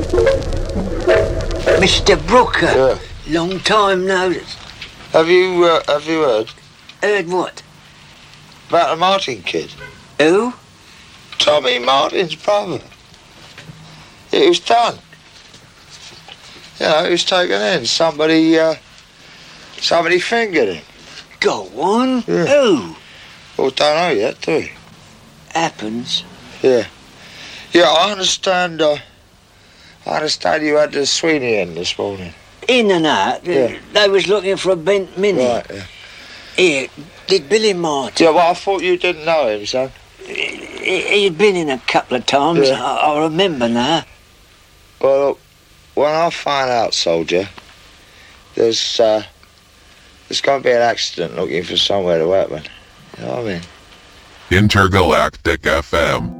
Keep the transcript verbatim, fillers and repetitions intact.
Mister Brooker. Yeah. Long time no... Have you, uh, have you heard? Heard what? About the Martin kid? Who? Tommy Martin's brother. It was done. You know, it was taken in. Somebody, uh, somebody fingered him. Go on. Yeah. Who? Well, don't know yet, do we? Happens. Yeah. Yeah, I understand, uh, I understand you had the Sweeney in this morning. In and out. Yeah. They was looking for a bent mini. Right, yeah. Here, did Billy Martin. Yeah, well, I thought you didn't know him, son. He, he'd been in a couple of times. Yeah. I, I remember now. Well, look, when I find out, soldier, there's, uh, there's going to be an accident looking for somewhere to work, man. You know what I mean? Intergalactic F M.